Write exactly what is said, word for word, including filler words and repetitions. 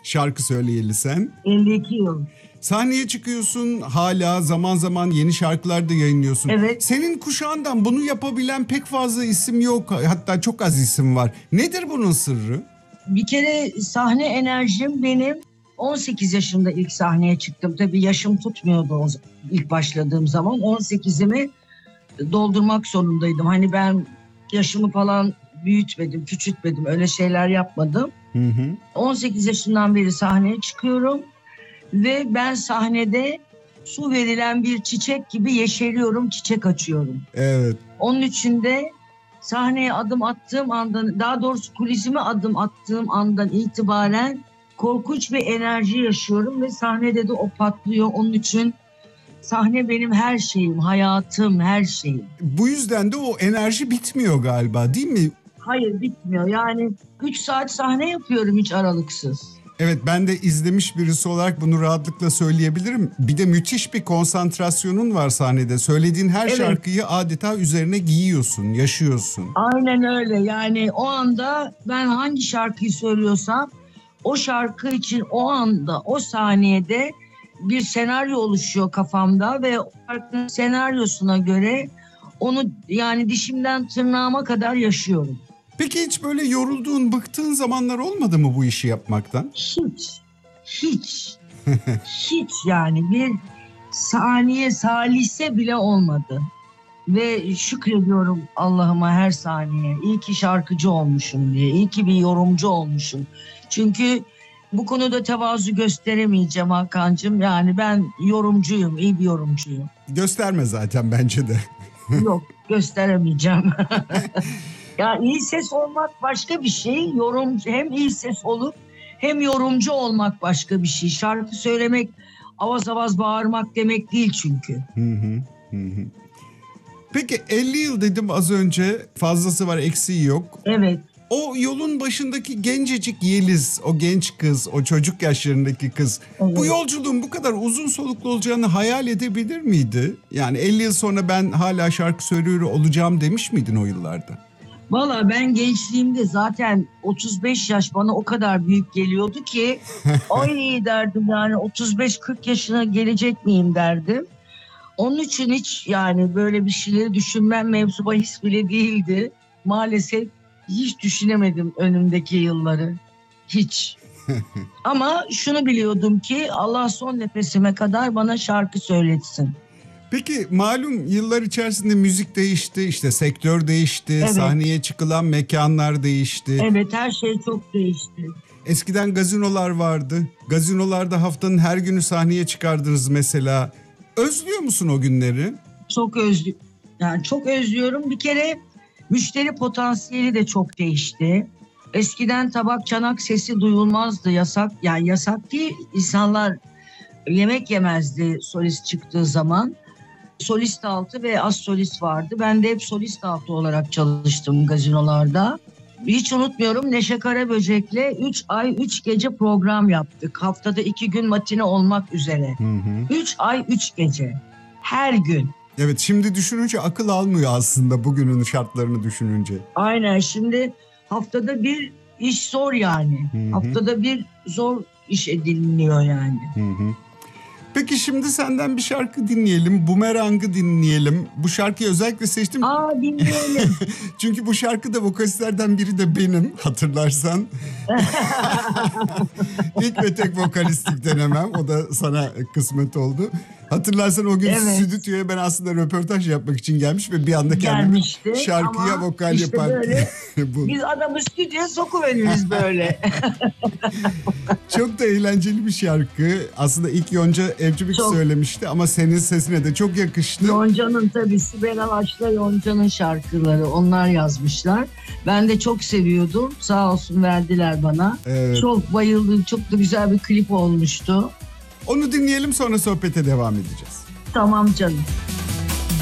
şarkı söyleyeli sen. elli iki yıl. Sahneye çıkıyorsun, hala zaman zaman yeni şarkılar da yayınlıyorsun. Evet. Senin kuşağından bunu yapabilen pek fazla isim yok. Hatta çok az isim var. Nedir bunun sırrı? Bir kere sahne enerjim benim. on sekiz yaşında ilk sahneye çıktım. Tabii yaşım tutmuyordu o ilk başladığım zaman. on sekizimi doldurmak zorundaydım. Hani ben yaşımı falan büyütmedim, küçültmedim. Öyle şeyler yapmadım. Hı hı. on sekiz yaşından beri sahneye çıkıyorum. Ve ben sahnede su verilen bir çiçek gibi yeşeriyorum, çiçek açıyorum. Evet. Onun için de sahneye adım attığım andan, daha doğrusu kulisime adım attığım andan itibaren korkunç bir enerji yaşıyorum ve sahnede de o patlıyor. Onun için sahne benim her şeyim, hayatım, her şeyim. Bu yüzden de o enerji bitmiyor galiba, değil mi? Hayır, bitmiyor. Yani üç saat sahne yapıyorum hiç aralıksız. Evet, ben de izlemiş birisi olarak bunu rahatlıkla söyleyebilirim. Bir de müthiş bir konsantrasyonun var sahnede. Söylediğin her Evet. şarkıyı adeta üzerine giyiyorsun, yaşıyorsun. Aynen öyle. Yani o anda ben hangi şarkıyı söylüyorsam o şarkı için o anda, o saniyede bir senaryo oluşuyor kafamda ve o şarkının senaryosuna göre onu yani dişimden tırnağıma kadar yaşıyorum. Peki hiç böyle yorulduğun, bıktığın zamanlar olmadı mı bu işi yapmaktan? Hiç, hiç, hiç yani bir saniye salise bile olmadı. Ve şükrediyorum Allah'ıma her saniye. İyi ki şarkıcı olmuşum diye, iyi ki bir yorumcu olmuşum. Çünkü bu konuda tevazu gösteremeyeceğim Hakan'cığım. Yani ben yorumcuyum, iyi bir yorumcuyum. Gösterme zaten bence de. Yok, gösteremeyeceğim. Ya iyi ses olmak başka bir şey. Yorumcu, hem iyi ses olup hem yorumcu olmak başka bir şey. Şarkı söylemek, avaz avaz bağırmak demek değil çünkü. Hı hı, hı hı. Peki elli yıl dedim az önce, fazlası var eksiği yok. Evet. O yolun başındaki gencecik Yeliz, o genç kız, o çocuk yaşlarındaki kız, Evet. bu yolculuğun bu kadar uzun soluklu olacağını hayal edebilir miydi? Yani elli yıl sonra ben hala şarkı söylüyor olacağım demiş miydin o yıllarda? Valla ben gençliğimde zaten otuz beş yaş bana o kadar büyük geliyordu ki ay derdim yani otuz beş kırk yaşına gelecek miyim derdim. Onun için hiç yani böyle bir şeyleri düşünmem mevzu bahis bile değildi. Maalesef hiç düşünemedim önümdeki yılları. Hiç. Ama şunu biliyordum ki Allah son nefesime kadar bana şarkı söyletsin. Peki malum yıllar içerisinde müzik değişti, işte sektör değişti, Evet. sahneye çıkılan mekanlar değişti. Evet, her şey çok değişti. Eskiden gazinolar vardı. Gazinolarda haftanın her günü sahneye çıkardınız mesela. Özlüyor musun o günleri? Çok özlüyorum. Yani çok özlüyorum. Bir kere müşteri potansiyeli de çok değişti. Eskiden tabak çanak sesi duyulmazdı, yasak. Yani yasak değil, insanlar yemek yemezdi solist çıktığı zaman. Solist altı ve az solist vardı. Ben de hep solist altı olarak çalıştım gazinolarda. Hiç unutmuyorum, Neşe Karaböcek'le üç ay üç gece program yaptık. Haftada iki gün matine olmak üzere. Hı hı. üç ay üç gece. Her gün. Evet, şimdi düşününce akıl almıyor aslında, bugünün şartlarını düşününce. Aynen, şimdi haftada bir iş zor yani. Hı hı. Haftada bir zor iş ediniliyor yani. Hı hı. Peki şimdi senden bir şarkı dinleyelim. Bumerang'ı dinleyelim. Bu şarkıyı özellikle seçtim. Aa, dinleyelim. Çünkü bu şarkıda vokalistlerden biri de benim, hatırlarsan. İlk ve tek vokalistlik denemem. O da sana kısmet oldu. Hatırlarsan o gün Evet. stüdyoya ben aslında röportaj yapmak için gelmiş ve bir anda kendimi Gelmişti şarkıya ama vokal işte yaparken. böyle Bu- biz adamı stüdyoya sokuveririz böyle. Çok da eğlenceli bir şarkı. Aslında ilk Yonca Evcimik Çok. söylemişti ama senin sesine de çok yakıştı. Yonca'nın tabii Sibel Alaç'la Yonca'nın şarkıları, onlar yazmışlar. Ben de çok seviyordum. Sağ olsun verdiler bana. Evet. Çok bayıldım. Çok da güzel bir klip olmuştu. Onu dinleyelim, sonra sohbete devam edeceğiz. Tamam canım.